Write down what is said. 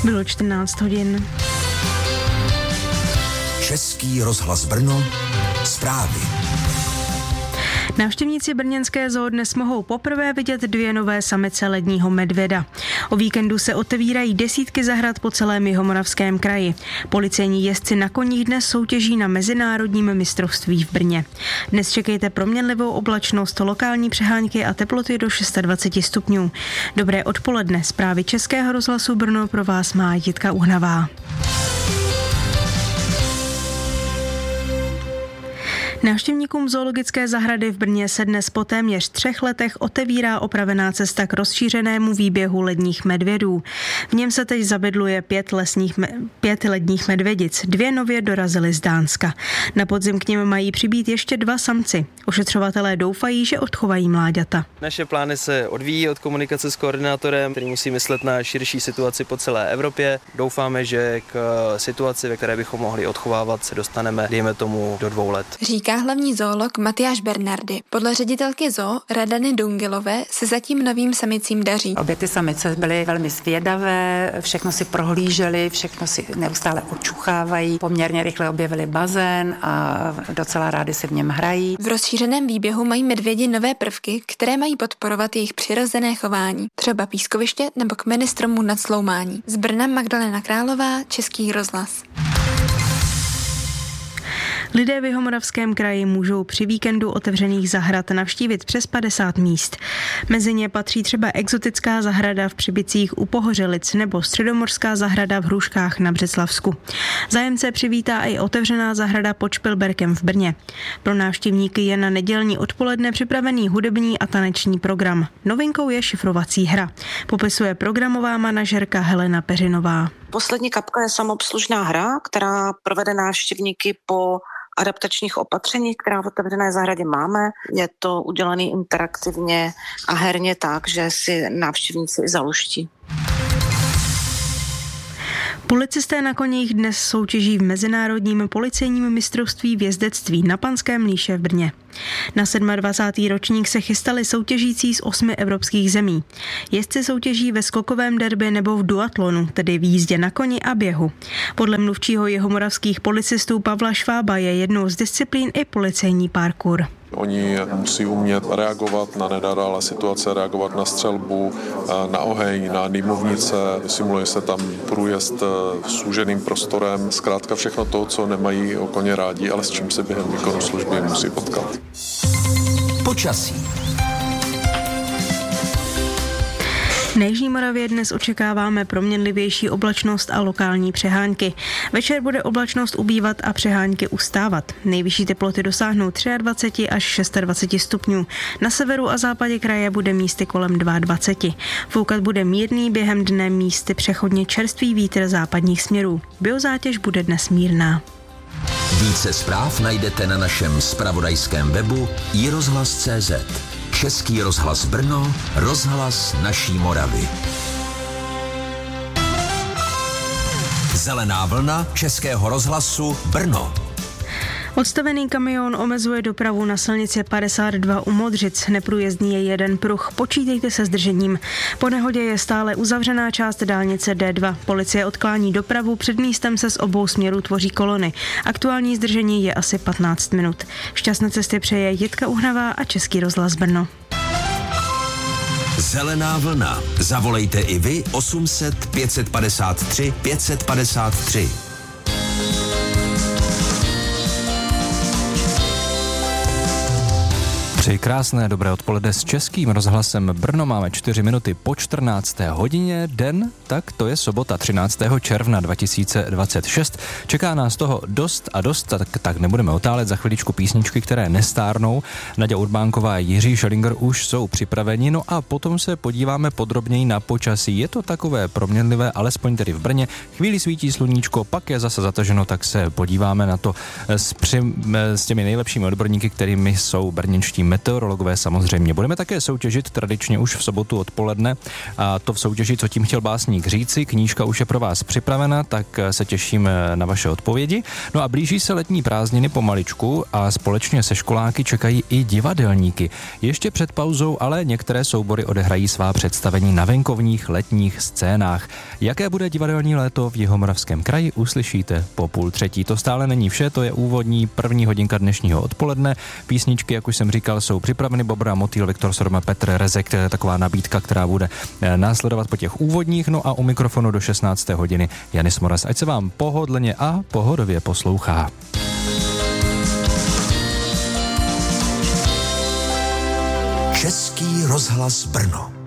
Bylo 14 hodin. Český rozhlas Brno, zprávy. Návštěvníci brněnské zoo dnes mohou poprvé vidět 2 nové samice ledního medvěda. O víkendu se otevírají desítky zahrad po celém Jihomoravském kraji. Policejní jezdci na koních dnes soutěží na mezinárodním mistrovství v Brně. Dnes čekejte proměnlivou oblačnost, lokální přehánky a teploty do 26 stupňů. Dobré odpoledne, zprávy Českého rozhlasu Brno pro vás má Jitka Uhnavá. Návštěvníkům zoologické zahrady v Brně se dnes po téměř 3 letech otevírá opravená cesta k rozšířenému výběhu ledních medvědů. V něm se teď zabydluje 5 ledních medvědic. 2 nově dorazily z Dánska. Na podzim k nim mají přibýt ještě 2 samci. Ošetřovatelé doufají, že odchovají mláďata. Naše plány se odvíjí od komunikace s koordinátorem, který musí myslet na širší situaci po celé Evropě. Doufáme, že k situaci, ve které bychom mohli odchovávat, se dostaneme, dejme tomu, do 2 let. Říká hlavní zoolog Matyáš Bernardy. Podle ředitelky zoo Radany Dungilové se zatím novým samicím daří. Obě ty samice byly velmi zvědavé, všechno si prohlíželi, všechno si neustále očuchávají, poměrně rychle objevili bazén a docela rádi si v něm hrají. V rozšířeném výběhu mají medvědi nové prvky, které mají podporovat jejich přirozené chování, třeba pískoviště nebo kmeny stromů nad Sloumání. Z Brna Magdalena Králová, Český rozhlas. Lidé v Jihomoravském kraji můžou při víkendu otevřených zahrad navštívit přes 50 míst. Mezi ně patří třeba exotická zahrada v Přibicích u Pohořelic nebo středomořská zahrada v Hruškách na Břeclavsku. Zájemce přivítá i otevřená zahrada pod Špilberkem v Brně. Pro návštěvníky je na nedělní odpoledne připravený hudební a taneční program. Novinkou je šifrovací hra. Popisuje programová manažerka Helena Peřinová. Poslední kapka je samoobslužná hra, která provede návštěvníky po adaptačních opatřeních, která v otevřené zahradě máme. Je to udělané interaktivně a herně tak, že si návštěvníci i zaluští. Policisté na koních dnes soutěží v mezinárodním policejním mistrovství v jezdectví na Panském Mlýše v Brně. Na 27. ročník se chystali soutěžící z 8 evropských zemí. Jezdci soutěží ve skokovém derby nebo v duatlonu, tedy v jízdě na koni a běhu. Podle mluvčího jihomoravských policistů Pavla Švába je jednou z disciplín i policejní parkour. Oni musí umět reagovat na nenadále situace, reagovat na střelbu, na oheň, na dýmovnice. Simuluje se tam průjezd súženým prostorem. Zkrátka všechno to, co nemají o koně rádi, ale s čím se během výkonu služby musí potkat. Počasí. Na Jižní Moravě dnes očekáváme proměnlivější oblačnost a lokální přehánky. Večer bude oblačnost ubývat a přehánky ustávat. Nejvyšší teploty dosáhnou 23 až 26 stupňů. Na severu a západě kraje bude místy kolem 22. Foukat bude mírný, během dne místy přechodně čerstvý vítr západních směrů. Biozátěž bude dnes mírná. Více zpráv najdete na našem zpravodajském webu iRozhlas.cz. Český rozhlas Brno, rozhlas naší Moravy. Zelená vlna Českého rozhlasu Brno. Odstavený kamion omezuje dopravu na silnici 52 u Modřic. Neprůjezdný je jeden pruh. Počítejte se zdržením. Po nehodě je stále uzavřená část dálnice D2. Policie odklání dopravu, před místem se z obou směrů tvoří kolony. Aktuální zdržení je asi 15 minut. Šťastné cesty přeje Jitka Uhnavá a Český rozhlas Brno. Zelená vlna. Zavolejte i vy 800 553 553. Přeji krásné dobré odpoledne s Českým rozhlasem Brno. Máme 4 minuty po 14. hodině. Den, tak to je sobota 13. června 2026. Čeká nás toho dost a dost, tak nebudeme otálet. Za chviličku písničky, které nestárnou. Naďa Urbánková a Jiří Schellinger už jsou připraveni. No a potom se podíváme podrobněji na počasí. Je to takové proměnlivé, alespoň tedy v Brně. Chvíli svítí sluníčko, pak je zase zataženo, tak se podíváme na to s těmi nejlepšími odborníky, kterými jsou brněnští meteorologové samozřejmě. Budeme také soutěžit tradičně už v sobotu odpoledne, a to v soutěži, co tím chtěl básník říci. Knížka už je pro vás připravena, tak se těším na vaše odpovědi. No a blíží se letní prázdniny pomaličku a společně se školáky čekají i divadelníky. Ještě před pauzou ale některé soubory odehrají svá představení na venkovních letních scénách. Jaké bude divadelní léto v Jihomoravském kraji, uslyšíte po 2:30. To stále není vše, to je úvodní první hodinka dnešního odpoledne. Písničky, jak už jsem říkal, jsou připraveny. Bobra Motýl, Viktor Sorma, Petr Rezek, taková nabídka, která bude následovat po těch úvodních. No a u mikrofonu do 16. hodiny Janis Moras. Ať se vám pohodlně a pohodově poslouchá. Český rozhlas Brno.